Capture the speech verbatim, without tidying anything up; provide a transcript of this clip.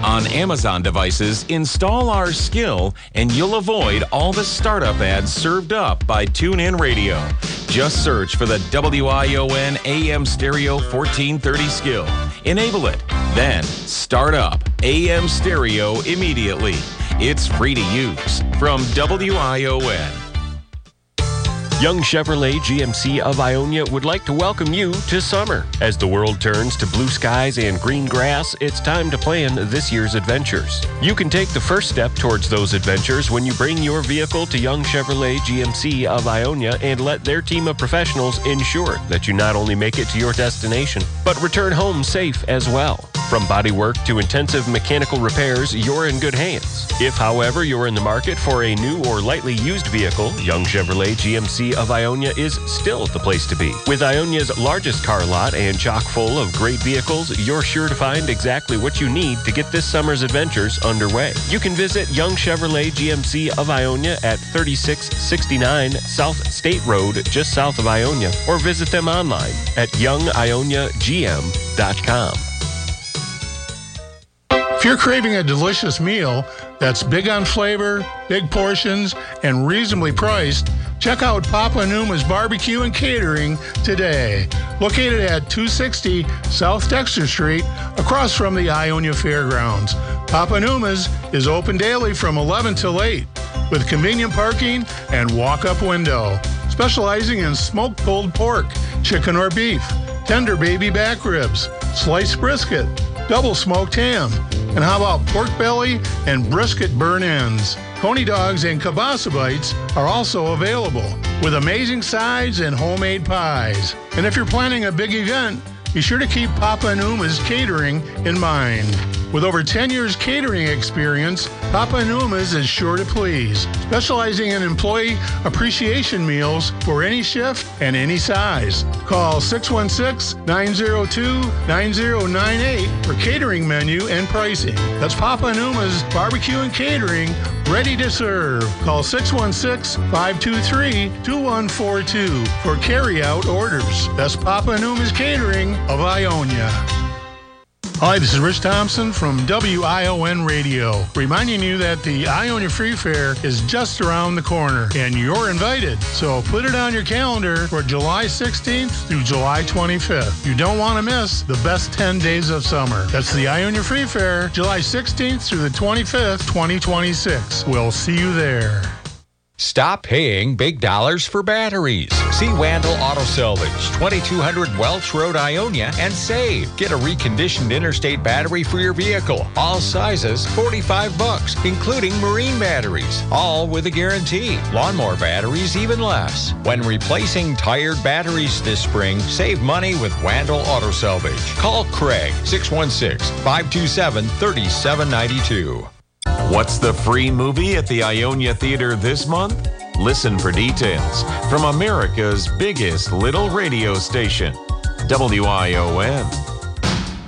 On Amazon devices, install our skill and you'll avoid all the startup ads served up by TuneIn Radio. Just search for the W I O N A M Stereo fourteen thirty skill. Enable it. Then start up A M Stereo immediately. It's free to use from W I O N. Young Chevrolet G M C of Ionia would like to welcome you to summer. As the world turns to blue skies and green grass, it's time to plan this year's adventures. You can take the first step towards those adventures when you bring your vehicle to Young Chevrolet G M C of Ionia and let their team of professionals ensure that you not only make it to your destination, but return home safe as well. From bodywork to intensive mechanical repairs, you're in good hands. If, however, you're in the market for a new or lightly used vehicle, Young Chevrolet G M C of Ionia is still the place to be. With Ionia's largest car lot and chock full of great vehicles, you're sure to find exactly what you need to get this summer's adventures underway. You can visit Young Chevrolet G M C of Ionia at thirty-six sixty-nine South State Road, just south of Ionia, or visit them online at young ionia g m dot com. If you're craving a delicious meal that's big on flavor, big portions, and reasonably priced, check out Papa Numa's Barbecue and Catering today. Located at two sixty South Dexter Street, across from the Ionia Fairgrounds. Papa Numa's is open daily from eleven till eight, with convenient parking and walk-up window. Specializing in smoked pulled pork, chicken or beef, tender baby back ribs, sliced brisket, double smoked ham, and how about pork belly and brisket burn ends? Coney dogs and kielbasa bites are also available, with amazing sides and homemade pies. And if you're planning a big event, be sure to keep Papa Numa's Catering in mind. With over ten years catering experience, Papa Numa's is sure to please, specializing in employee appreciation meals for any shift and any size. Call six one six, nine zero two, nine zero nine eight for catering menu and pricing. That's Papa Numa's Barbecue and Catering, ready to serve. Call six one six, five two three, two one four two for carry-out orders. That's Papa Numa's Catering of Ionia. Hi, this is Rich Thompson from W I O N Radio, reminding you that the Ionia Free Fair is just around the corner, and you're invited. So put it on your calendar for July sixteenth through July twenty-fifth. You don't want to miss the best ten days of summer. That's the Ionia Free Fair, July sixteenth through the twenty-fifth, twenty twenty-six. We'll see you there. Stop paying big dollars for batteries. See Wandel Auto Salvage, twenty-two hundred Welch Road, Ionia, and save. Get a reconditioned interstate battery for your vehicle. All sizes, forty-five bucks, including marine batteries. All with a guarantee. Lawnmower batteries, even less. When replacing tired batteries this spring, save money with Wandel Auto Salvage. Call Craig, six one six, five two seven, three seven nine two. What's the free movie at the Ionia Theater this month? Listen for details from America's biggest little radio station, W I O N.